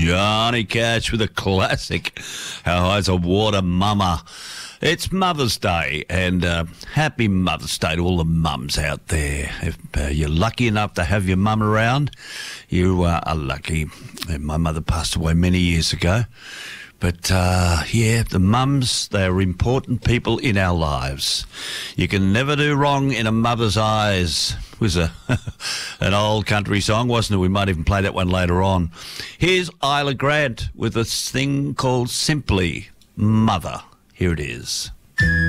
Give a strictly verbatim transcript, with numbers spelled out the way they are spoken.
Johnny Cash with a classic, How High's a Water Mama. It's Mother's Day, and uh, happy Mother's Day to all the mums out there. If uh, you're lucky enough to have your mum around, you uh, are lucky. My mother passed away many years ago. But, uh, yeah, the mums, they're important people in our lives. You can never do wrong in a mother's eyes. It was a an old country song, wasn't it? We might even play that one later on. Here's Isla Grant with a thing called Simply Mother. Here it is.